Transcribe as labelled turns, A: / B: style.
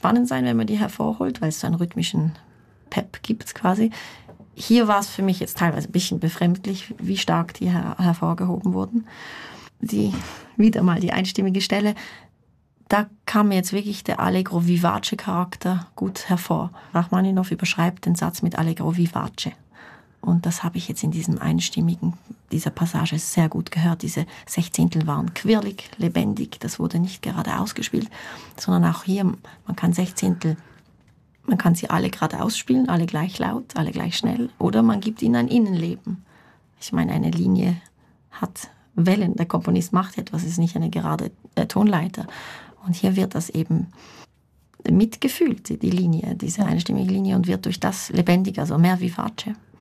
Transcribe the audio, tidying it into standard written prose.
A: spannend sein, wenn man die hervorholt, weil es so einen rhythmischen Pep gibt quasi. Hier war es für mich jetzt teilweise ein bisschen befremdlich, wie stark die hervorgehoben wurden. Wieder mal die einstimmige Stelle. Da kam mir jetzt wirklich der Allegro vivace Charakter gut hervor. Rachmaninow überschreibt den Satz mit Allegro vivace. Und das habe ich jetzt in diesem dieser Passage sehr gut gehört. Diese Sechzehntel waren quirlig, lebendig. Das wurde nicht gerade ausgespielt, sondern auch hier, man kann Sechzehntel, man kann sie alle gerade ausspielen, alle gleich laut, alle gleich schnell. Oder man gibt ihnen ein Innenleben. Ich meine, eine Linie hat Wellen. Der Komponist macht etwas, es ist nicht eine gerade Tonleiter. Und hier wird das eben mitgefühlt, die Linie, diese einstimmige Linie, und wird durch das lebendig, also mehr vivace.